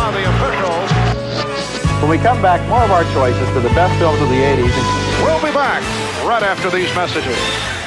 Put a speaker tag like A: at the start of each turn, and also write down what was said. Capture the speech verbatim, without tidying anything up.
A: are the officials.
B: When we come back, more of our choices to the best films of the eighties.
A: We'll be back right after these messages.